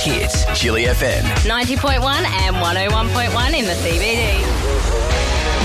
Hits, Chili FM. 90.1 and 101.1 in the CBD.